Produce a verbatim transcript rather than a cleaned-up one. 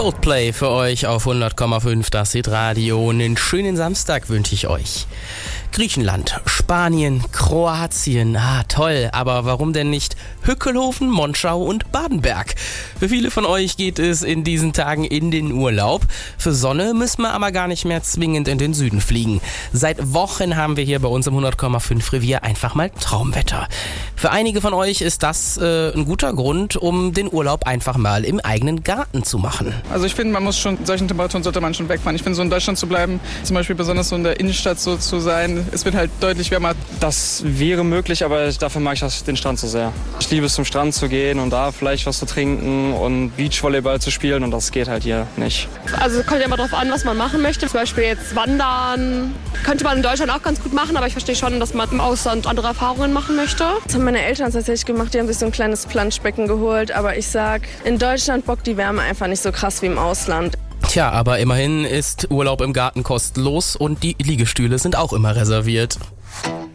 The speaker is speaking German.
Coldplay für euch auf hundert Komma fünf, das Hitradio. Einen schönen Samstag wünsche ich euch. Griechenland, Spanien, Kroatien, ah toll, aber warum denn nicht Hückelhoven, Monschau und Badenberg? Für viele von euch geht es in diesen Tagen in den Urlaub. Für Sonne müssen wir aber gar nicht mehr zwingend in den Süden fliegen. Seit Wochen haben wir hier bei uns im hundert Komma fünf Revier einfach mal Traumwetter. Für einige von euch ist das äh, ein guter Grund, um den Urlaub einfach mal im eigenen Garten zu machen. Also ich finde, man muss schon, solchen Temperaturen sollte man schon wegfahren. Ich finde, so in Deutschland zu bleiben, zum Beispiel besonders so in der Innenstadt so zu sein, es wird halt deutlich wärmer. Das wäre möglich, aber dafür mag ich das, den Strand so sehr. Ich liebe es, zum Strand zu gehen und da vielleicht was zu trinken und Beachvolleyball zu spielen und das geht halt hier nicht. Also es kommt ja immer drauf an, was man machen möchte. Zum Beispiel jetzt wandern könnte man in Deutschland auch ganz gut machen, aber ich verstehe schon, dass man im Ausland andere Erfahrungen machen möchte. Das haben meine Eltern tatsächlich gemacht, die haben sich so ein kleines Planschbecken geholt, aber ich sag, in Deutschland bockt die Wärme einfach nicht so krass wie im Ausland. Tja, aber immerhin ist Urlaub im Garten kostenlos und die Liegestühle sind auch immer reserviert.